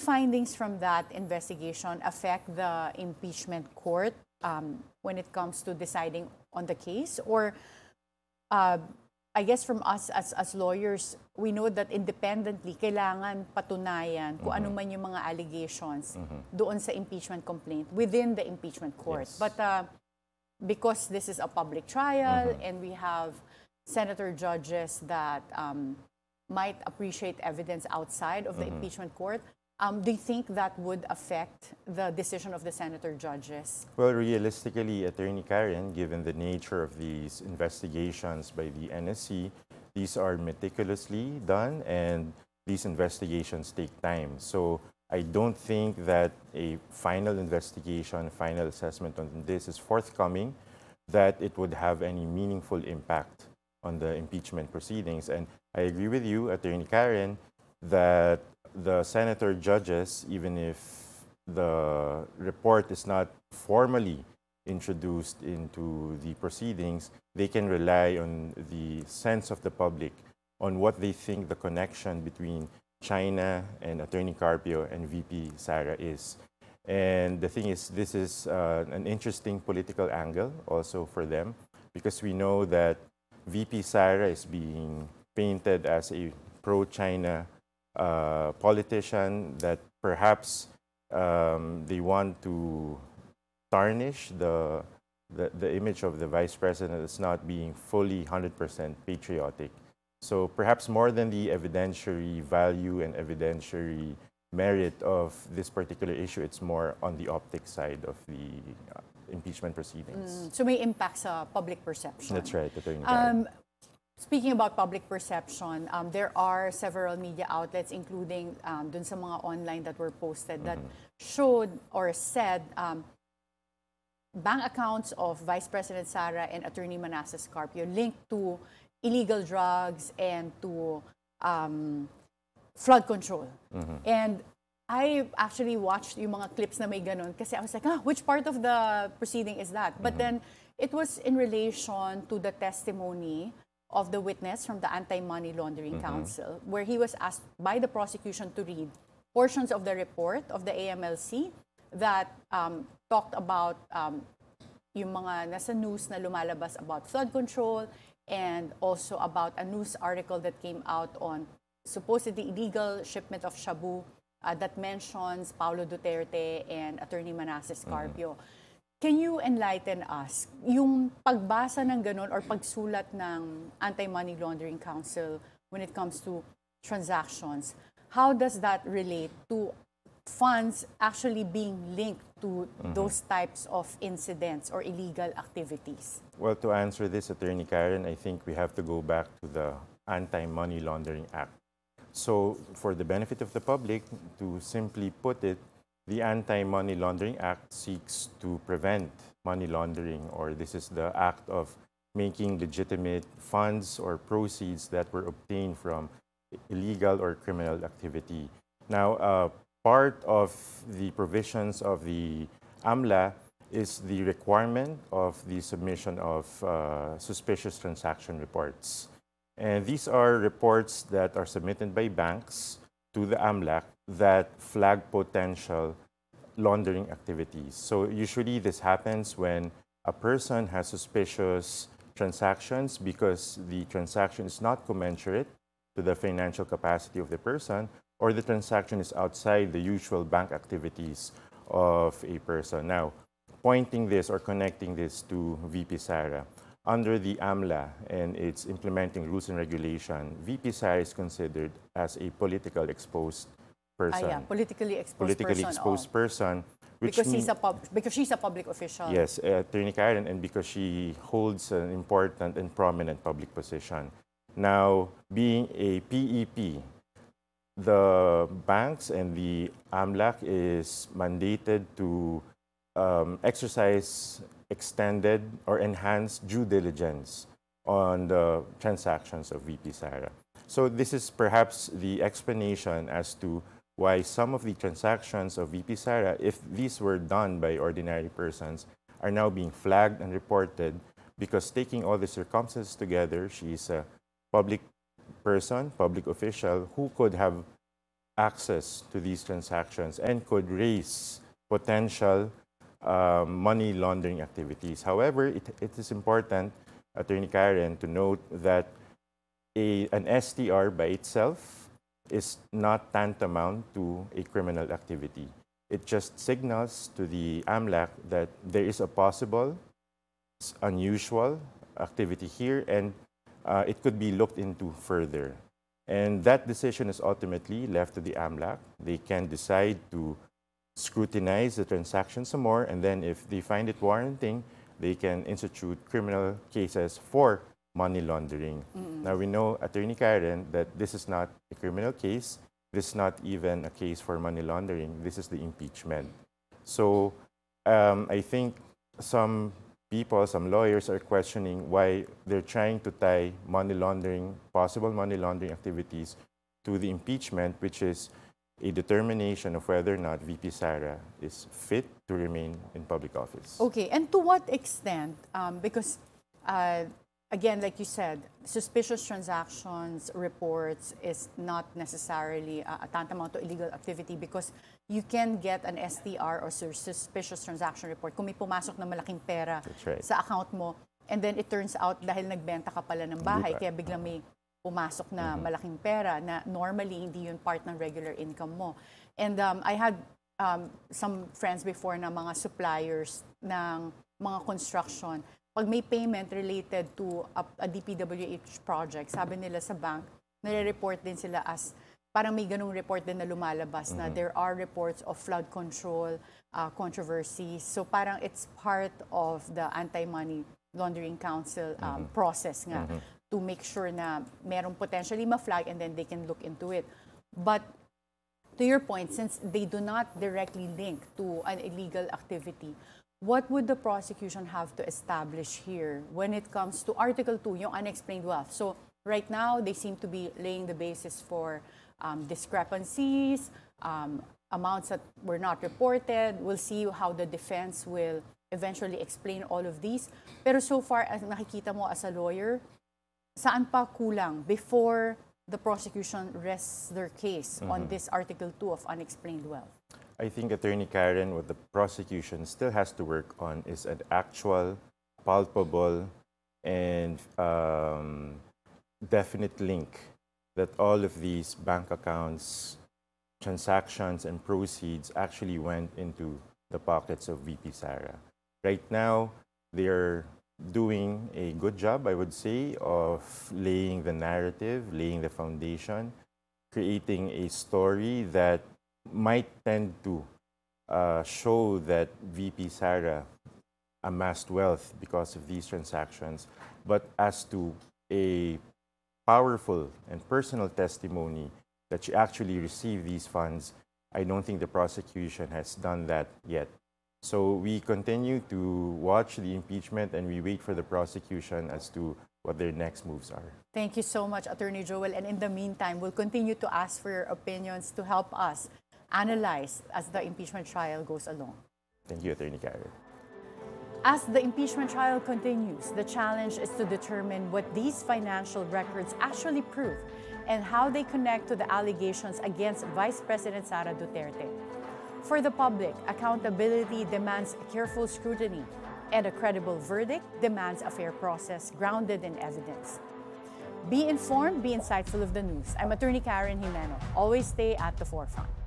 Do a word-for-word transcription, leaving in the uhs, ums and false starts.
findings from that investigation affect the impeachment court um, when it comes to deciding on the case? Or uh, I guess from us as as lawyers, we know that independently, kailangan patunayan kung ano man yung mga allegations doon sa impeachment complaint within the impeachment court. Yes. But uh, because this is a public trial and we have senator judges that um, might appreciate evidence outside of the impeachment court, um, do you think that would affect the decision of the senator judges? Well, realistically, Attorney Karen, given the nature of these investigations by the N S C, these are meticulously done and these investigations take time. So I don't think that a final investigation, final assessment on this is forthcoming, that it would have any meaningful impact on the impeachment proceedings. And I agree with you, Attorney Karen, that the senator judges, even if the report is not formally introduced into the proceedings, they can rely on the sense of the public on what they think the connection between China and Attorney Carpio and V P Sara is. And the thing is, this is uh, an interesting political angle also for them, because we know that V P Sara is being painted as a pro-China uh, politician, that perhaps um, they want to tarnish the, the, the image of the vice president as not being fully one hundred percent patriotic. So perhaps more than the evidentiary value and evidentiary merit of this particular issue, it's more on the optics side of the uh, impeachment proceedings. Mm, so may impact sa public perception. That's right, Attorney Karen. Um, speaking about public perception, um, there are several media outlets, including um, dun sa mga online that were posted, that showed or said um, bank accounts of Vice President Sara and Attorney Manasseh Carpio linked to illegal drugs and to um, flood control. And I actually watched yung mga clips na may ganun kasi I was like, ah, which part of the proceeding is that? But then it was in relation to the testimony of the witness from the Anti-Money Laundering Council, where he was asked by the prosecution to read portions of the report of the A M L C that um, talked about um, yung mga nasa news na lumalabas about flood control, and also about a news article that came out on supposedly illegal shipment of shabu uh, that mentions Paulo Duterte and Attorney Manasseh Carpio. Can you enlighten us, yung pagbasa ng ganun or pagsulat ng Anti-Money Laundering Council when it comes to transactions, how does that relate to funds actually being linked to those types of incidents or illegal activities? Well, to answer this, Attorney Karen, I think we have to go back to the Anti-Money Laundering Act. So, for the benefit of the public, to simply put it, the Anti-Money Laundering Act seeks to prevent money laundering, or this is the act of making legitimate funds or proceeds that were obtained from illegal or criminal activity. Now, uh, part of the provisions of the AMLA is the requirement of the submission of uh, suspicious transaction reports. And these are reports that are submitted by banks to the AMLAC that flag potential laundering activities. So usually this happens when a person has suspicious transactions because the transaction is not commensurate to the financial capacity of the person, or the transaction is outside the usual bank activities of a person. Now, pointing this or connecting this to V P Sara, under the AMLA and its implementing rules and regulation, V P Sara is considered as a politically exposed person. Ah, yeah, politically exposed politically person. exposed oh. person. Which Because, mean- he's a pub- because she's a public official. Yes, uh, Attorney Karen, and because she holds an important and prominent public position. Now, being a P E P, the banks and the AMLAC is mandated to um, exercise extended or enhanced due diligence on the transactions of V P Sara. So this is perhaps the explanation as to why some of the transactions of V P Sara, if these were done by ordinary persons, are now being flagged and reported, because taking all the circumstances together, she's a public person, public official, who could have access to these transactions and could raise potential uh, money laundering activities. However, it, it is important, Attorney Karen, to note that a, an S T R by itself is not tantamount to a criminal activity. It just signals to the AMLAC that there is a possible, unusual activity here, and uh, it could be looked into further. And that decision is ultimately left to the AMLAC. They can decide to scrutinize the transaction some more, and then if they find it warranting, they can institute criminal cases for money laundering. Mm-hmm. Now, we know, Attorney Karen, that this is not a criminal case. This is not even a case for money laundering. This is the impeachment. So um, I think some people, some lawyers are questioning why they're trying to tie money laundering, possible money laundering activities to the impeachment, which is a determination of whether or not V P Sara is fit to remain in public office. Okay, and to what extent, um, because uh, again, like you said, suspicious transactions reports is not necessarily uh, a tantamount to illegal activity because you can get an S T R or suspicious transaction report kung may pumasok na malaking pera right. sa account mo, and then it turns out dahil nagbenta ka pala ng bahay, kaya biglang may pumasok na mm-hmm. malaking pera na normally hindi yun part ng regular income mo. And um, I had um, some friends before na mga suppliers ng mga construction. Pag may payment related to a, a D P W H project, sabi nila sa bank, nare-report din sila as, parang may ganung report din na lumalabas mm-hmm. na there are reports of flood control uh, controversies. So parang it's part of the Anti-Money Laundering Council um, mm-hmm. process nga mm-hmm. to make sure na merong potentially ma-flag and then they can look into it. But to your point, since they do not directly link to an illegal activity, what would the prosecution have to establish here when it comes to Article two, yung unexplained wealth? So right now, they seem to be laying the basis for um, discrepancies, um, amounts that were not reported. We'll see how the defense will eventually explain all of these. Pero so far, as nakikita mo as a lawyer, saan pa kulang before the prosecution rests their case mm-hmm. on this Article two of unexplained wealth? I think, Attorney Karen, what the prosecution still has to work on is an actual, palpable, and um, definite link that all of these bank accounts, transactions, and proceeds actually went into the pockets of V P Sara. Right now, they're doing a good job, I would say, of laying the narrative, laying the foundation, creating a story that might tend to uh, show that V P Sara amassed wealth because of these transactions. But as to a powerful and personal testimony that she actually received these funds, I don't think the prosecution has done that yet. So we continue to watch the impeachment and we wait for the prosecution as to what their next moves are. Thank you so much, Attorney Joel. And in the meantime, we'll continue to ask for your opinions to help us analyze as the impeachment trial goes along. Thank you, Attorney Karen. As the impeachment trial continues, the challenge is to determine what these financial records actually prove and how they connect to the allegations against Vice President Sara Duterte. For the public, accountability demands careful scrutiny, and a credible verdict demands a fair process grounded in evidence. Be informed, be insightful of the news. I'm Attorney Karen Jimeno. Always stay at the forefront.